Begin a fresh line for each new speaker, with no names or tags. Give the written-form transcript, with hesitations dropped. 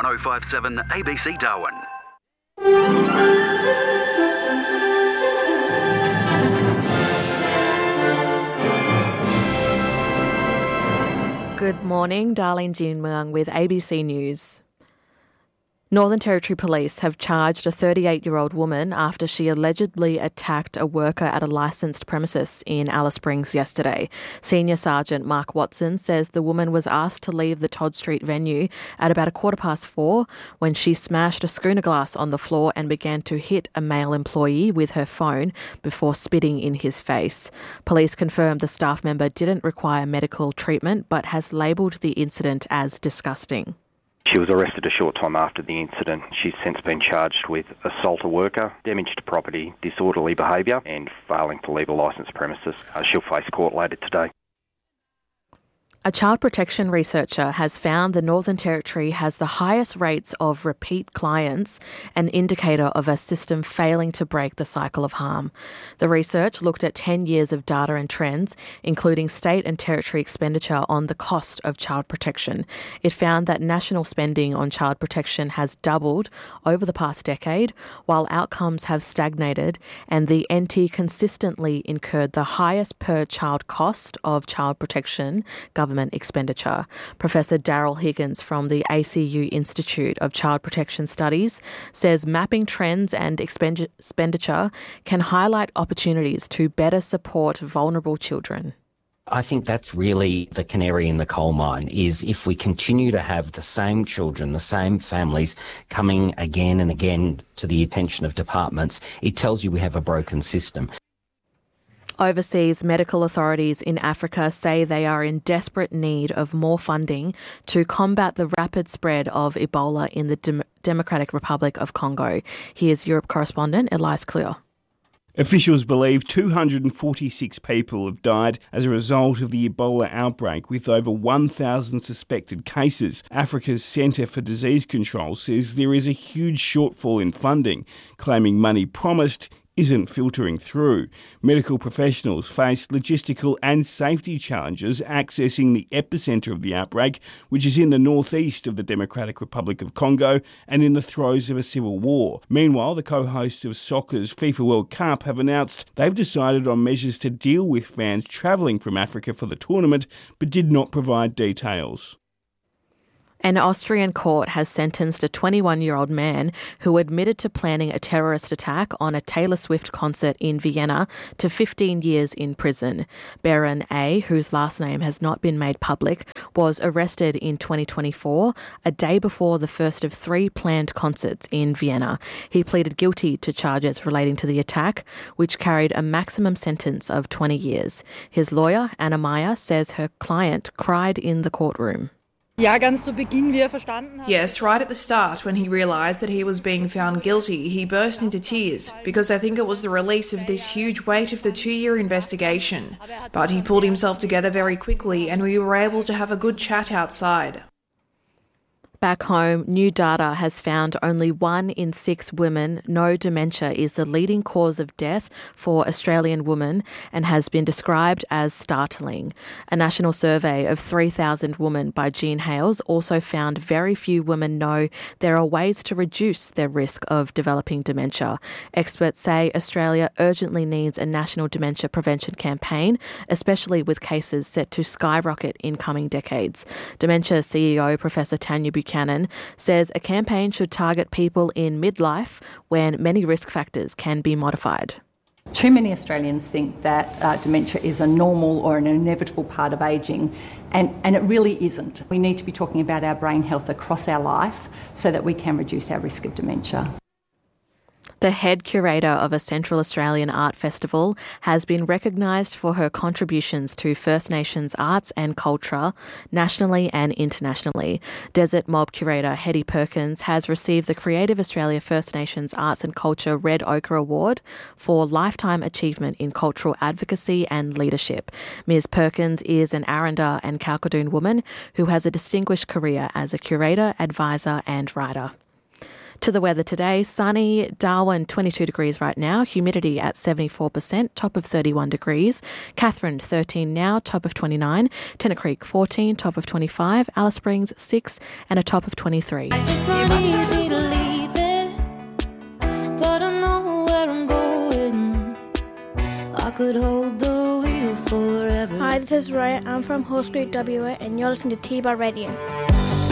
1057 ABC Darwin.
Good morning, Darlene Jinmung with ABC News. Northern Territory Police have charged a 38-year-old woman after she allegedly attacked a worker at a licensed premises in Alice Springs yesterday. Senior Sergeant Mark Watson says the woman was asked to leave the Todd Street venue at about 4:15 when she smashed a schooner glass on the floor and began to hit a male employee with her phone before spitting in his face. Police confirmed the staff member didn't require medical treatment but has labelled the incident as disgusting.
She was arrested a short time after the incident. She's since been charged with assault a worker, damage to property, disorderly behaviour and failing to leave a licensed premises. She'll face court later today.
A child protection researcher has found the Northern Territory has the highest rates of repeat clients, an indicator of a system failing to break the cycle of harm. The research looked at 10 years of data and trends, including state and territory expenditure on the cost of child protection. It found that national spending on child protection has doubled over the past decade, while outcomes have stagnated, and the NT consistently incurred the highest per child cost of child protection government expenditure. Professor Daryl Higgins from the ACU Institute of Child Protection Studies says mapping trends and expenditure can highlight opportunities to better support vulnerable children.
I think that's really the canary in the coal mine, is if we continue to have the same children, the same families coming again and again to the attention of departments, it tells you we have a broken system.
Overseas medical authorities in Africa say they are in desperate need of more funding to combat the rapid spread of Ebola in the Democratic Republic of Congo. Here's Europe correspondent Elias Clear.
Officials believe 246 people have died as a result of the Ebola outbreak, with over 1,000 suspected cases. Africa's Centre for Disease Control says there is a huge shortfall in funding, claiming money promised isn't filtering through. Medical professionals face logistical and safety challenges accessing the epicentre of the outbreak, which is in the northeast of the Democratic Republic of Congo and in the throes of a civil war. Meanwhile, the co-hosts of soccer's FIFA World Cup have announced they've decided on measures to deal with fans travelling from Africa for the tournament, but did not provide details.
An Austrian court has sentenced a 21-year-old man who admitted to planning a terrorist attack on a Taylor Swift concert in Vienna to 15 years in prison. Baron A., whose last name has not been made public, was arrested in 2024, a day before the first of 3 planned concerts in Vienna. He pleaded guilty to charges relating to the attack, which carried a maximum sentence of 20 years. His lawyer, Anna Meyer, says her client cried in the courtroom.
Yes, right at the start, when he realised that he was being found guilty, he burst into tears, because I think it was the release of this huge weight of the 2-year investigation. But he pulled himself together very quickly, and we were able to have a good chat outside.
Back home, new data has found only 1 in 6 women know dementia is the leading cause of death for Australian women and has been described as startling. A national survey of 3,000 women by Jean Hales also found very few women know there are ways to reduce their risk of developing dementia. Experts say Australia urgently needs a national dementia prevention campaign, especially with cases set to skyrocket in coming decades. Dementia CEO Professor Tanya Buchanan says a campaign should target people in midlife when many risk factors can be modified.
Too many Australians think that dementia is a normal or an inevitable part of ageing, and it really isn't. We need to be talking about our brain health across our life so that we can reduce our risk of dementia.
The head curator of a Central Australian art festival has been recognised for her contributions to First Nations arts and culture nationally and internationally. Desert Mob curator Hetty Perkins has received the Creative Australia First Nations Arts and Culture Red Ochre Award for Lifetime Achievement in Cultural Advocacy and Leadership. Ms Perkins is an Arrernte and Kalkadoon woman who has a distinguished career as a curator, advisor and writer. To the weather today, sunny, Darwin 22 degrees right now, humidity at 74%, top of 31 degrees, Katherine 13 now, top of 29, Tennant Creek 14, top of 25, Alice Springs 6 and a top of 23.
It's not easy to leave it, but I know where I'm going. I could hold the wheel forever.
Hi, this is Roy. I'm from Horse Creek, WA, and you're listening to T-Bar Radio.